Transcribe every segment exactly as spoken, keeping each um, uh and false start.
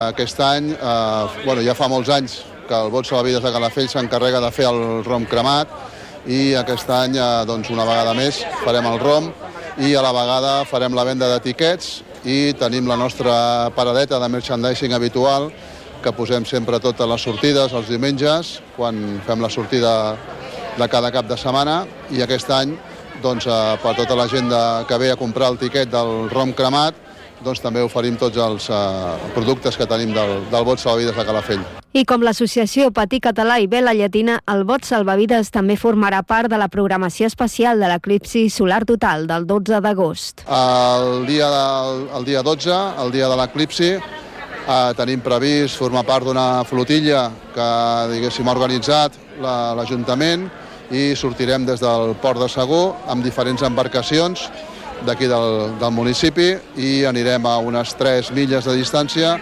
Aquest any, eh, bueno, ja fa molts anys que el Bot Salvavides de Calafell s'encarrega de fer el rom cremat i aquest any, eh, doncs, una vegada més, farem el rom i a la vegada farem la venda d'etiquets i tenim la nostra paradeta de merchandising habitual que posem sempre totes les sortides els diumenges quan fem la sortida de cada cap de setmana i aquest any, doncs, eh, per tota la gent de, que ve a comprar el tiquet del rom cremat, doncs també oferim tots els uh, productes que tenim del, del Bot Salvavides de Calafell. I com l'associació Patí Català i Vela Llatina, el Bot Salvavides també formarà part de la programació especial de l'eclipsi solar total del dotze d'agost. El dia, del, el dia dotze, el dia de l'eclipsi, eh, tenim previst formar part d'una flotilla que, diguéssim, ha organitzat la, l'Ajuntament i sortirem des del Port de Segur amb diferents embarcacions d'aquí del, del municipi i anirem a unes tres milles de distància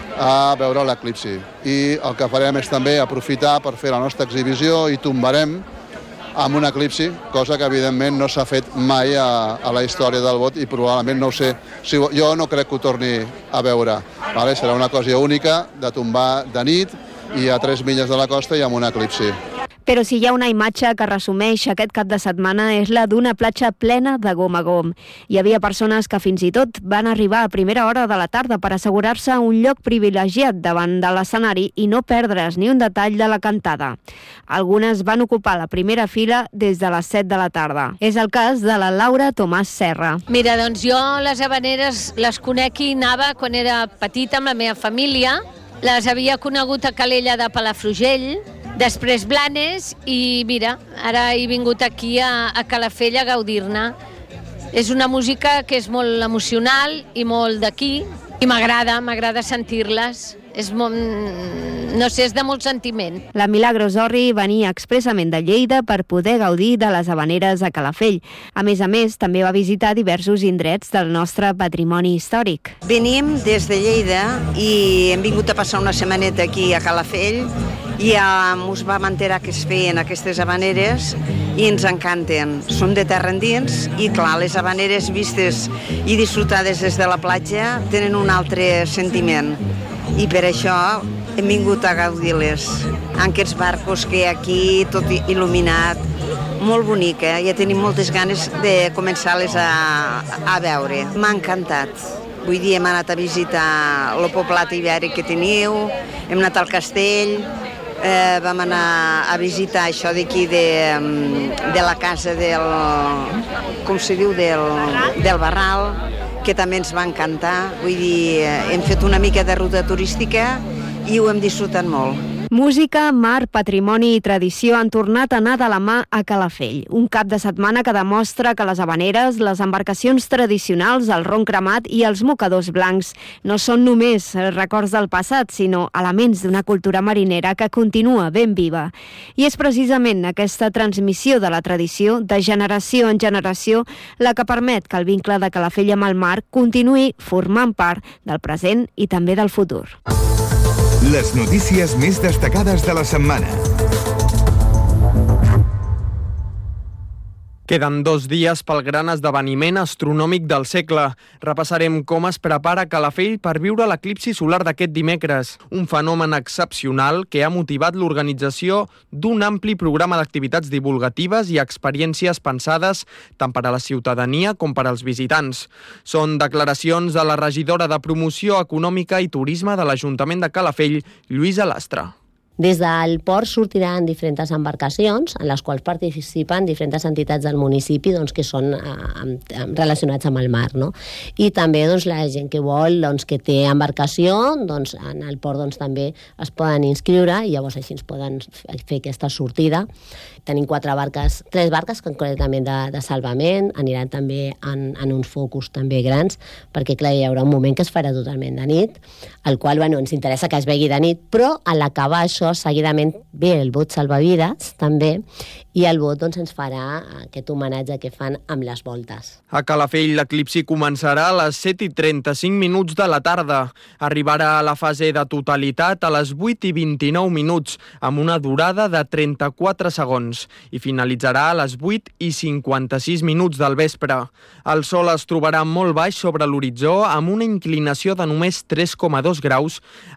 a veure l'eclipsi. I el que farem és també aprofitar per fer la nostra exhibició i tombarem amb un eclipsi, cosa que evidentment no s'ha fet mai a, a la història del Bot i probablement no ho sé, si, jo no crec que ho torni a veure. Vale? Serà una cosa única de tombar de nit i a tres milles de la costa i amb un eclipsi. Però si hi ha una imatge que resumeix aquest cap de setmana és la d'una platja plena de gom a gom. Hi havia persones que fins i tot van arribar a primera hora de la tarda per assegurar-se un lloc privilegiat davant de l'escenari i no perdre's ni un detall de la cantada. Algunes van ocupar la primera fila des de les set de la tarda. És el cas de la Laura Tomàs Serra. Mira, doncs jo les havaneres les conec i anava quan era petita amb la meva família. Les havia conegut a Calella de Palafrugell, després Blanes i mira, ara he vingut aquí a, a Calafell a gaudir-ne. És una música que és molt emocional i molt d'aquí i m'agrada, m'agrada sentir-les. És molt, no sé, és de molt sentiment. La Milagros Orri venia expressament de Lleida per poder gaudir de les havaneres a Calafell. A més a més, també va visitar diversos indrets del nostre patrimoni històric. Venim des de Lleida i hem vingut a passar una setmaneta aquí a Calafell i ens vam enterar que es feien aquestes havaneres i ens encanten. Són de terra endins i, clar, les havaneres vistes i disfrutades des de la platja tenen un altre sentiment. I per això hem vingut a gaudir-les. En aquests barcos que hi ha aquí, tot il·luminat, molt bonic, eh? Ja tenim moltes ganes de començar-les a, a veure. M'ha encantat. Vull dir, hem anat a visitar el poblat ibèric que teniu, hem anat al castell, eh, vam anar a visitar això d'aquí de, de la casa del, com se diu, del, del Barral, que també ens va encantar. Vull dir, hem fet una mica de ruta turística i ho hem disfrutat molt. Música, mar, patrimoni i tradició han tornat a anar de la mà a Calafell. Un cap de setmana que demostra que les havaneres, les embarcacions tradicionals, el rom cremat i els mocadors blancs no són només records del passat, sinó elements d'una cultura marinera que continua ben viva. I és precisament aquesta transmissió de la tradició, de generació en generació, la que permet que el vincle de Calafell amb el mar continuï formant part del present i també del futur. Les notícies més destacades de la setmana. Queden dos dies pel gran esdeveniment astronòmic del segle. Repassarem com es prepara Calafell per viure l'eclipsi solar d'aquest dimecres, un fenomen excepcional que ha motivat l'organització d'un ampli programa d'activitats divulgatives i experiències pensades tant per a la ciutadania com per als visitants. Són declaracions de la regidora de Promoció Econòmica i Turisme de l'Ajuntament de Calafell, Lluïsa Lastra. Des del port sortiran diferents embarcacions en les quals participen diferents entitats del municipi doncs, que són eh, relacionats amb el mar. No? I també doncs, la gent que vol, doncs, que té embarcació, doncs, en el port doncs, també es poden inscriure i llavors així ens poden fer aquesta sortida. Tenim quatre barques, tres barques concretament de, de salvament, aniran també en, en uns focus també grans, perquè clar, hi haurà un moment que es farà totalment de nit, el qual bueno, ens interessa que es vegi de nit, però a l'acabar això dos, seguidament ve el bot salvavides, també, i el bot doncs, ens farà aquest homenatge que fan amb les voltes. A Calafell l'eclipsi començarà a les set i trenta-cinc minuts de la tarda. Arribarà a la fase de totalitat a les vuit i vint-i-nou minuts, amb una durada de trenta-quatre segons, i finalitzarà a les vuit i cinquanta-sis minuts del vespre. El sol es trobarà molt baix sobre l'horitzó, amb una inclinació de només tres coma dos graus